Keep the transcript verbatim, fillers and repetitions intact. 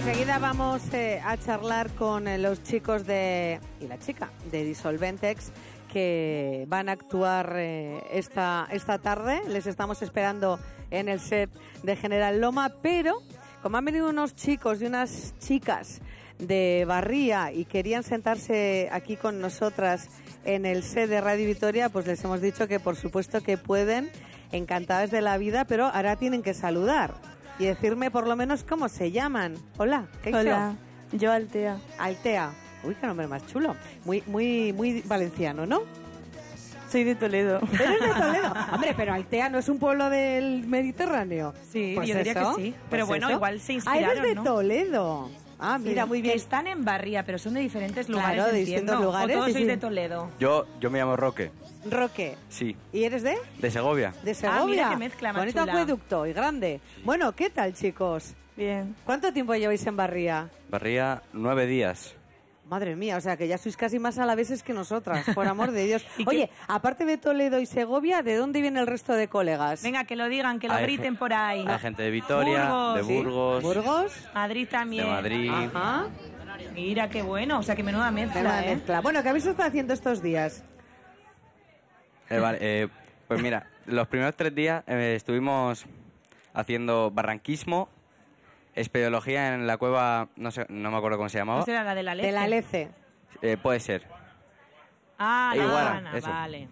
Enseguida vamos eh, a charlar con eh, los chicos de y la chica de Disolventex que van a actuar eh, esta, esta tarde. Les estamos esperando en el set de General Loma, pero como han venido unos chicos y unas chicas de Barría y querían sentarse aquí con nosotras en el set de Radio Vitoria, pues les hemos dicho que por supuesto que pueden, encantadas de la vida, pero ahora tienen que saludar y decirme por lo menos cómo se llaman. Hola, ¿qué Hola, yo Altea. Altea. Uy, qué nombre más chulo. Muy, muy, muy valenciano, ¿no? Soy de Toledo. ¿Eres de Toledo? Hombre, pero Altea no es un pueblo del Mediterráneo. Sí, Pues yo diría eso, que sí. pues Pero bueno, eso. igual se Ah, inspiraron, eres de ¿no? Toledo. Ah, mira, Sí. muy bien. Están en Barría, pero son de diferentes lugares, Claro, de entiendo. distintos lugares, O todos sí, sois sí. de Toledo. Yo, yo me llamo Roque. Roque. Sí. ¿Y eres de? De Segovia. De Segovia. Ah, mira qué mezcla más Bonito chula. acueducto y grande. Bueno, ¿qué tal, chicos? Bien. ¿Cuánto tiempo lleváis en Barría? Barría nueve días. Madre mía, o sea que ya sois casi más alaveses que nosotras, por amor de Dios. ¿Y qué? Oye, aparte de Toledo y Segovia, ¿de dónde viene el resto de colegas? Venga, que lo digan, que lo Hay griten ge- por ahí. Hay gente de Vitoria, Burgos. de Sí. Burgos, ¿Burgos? Madrid también. de Madrid. Ajá. Mira, qué bueno. O sea, que menuda mezcla, Menuda ¿eh? mezcla. Bueno, ¿qué habéis estado haciendo estos días? Eh, vale, eh, pues mira, los primeros tres días eh, estuvimos haciendo barranquismo, espeleología en la cueva, no sé, no me acuerdo cómo se llamaba. ¿No será la de la leche? De la Lece. Eh, puede ser. Ah, E la igual, Habana, eso. vale.